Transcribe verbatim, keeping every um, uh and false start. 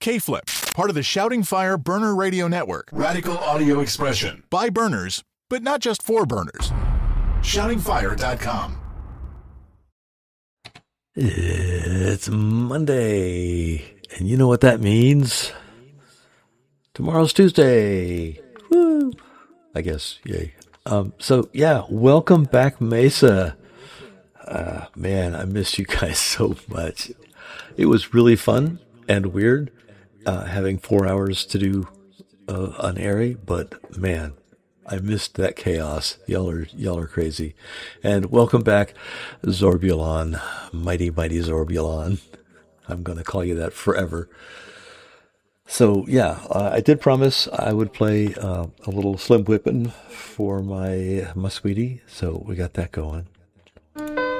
K-Flip, part of the Shouting Fire Burner Radio Network. Radical audio expression by burners, but not just for burners. shouting fire dot com. It's Monday, and you know what that means? Tomorrow's Tuesday. Woo! I guess, yay. Um, so, yeah, welcome back, Mesa. Uh, man, I miss you guys so much. It was really fun and weird uh, having four hours to do uh, an airy, but man, I missed that chaos. Y'all are, y'all are crazy. And welcome back, Zorbulon, mighty, mighty Zorbulon. I'm going to call you that forever. So, yeah, uh, I did promise I would play uh, a little Slim Whippin' for my, my sweetie, so we got that going.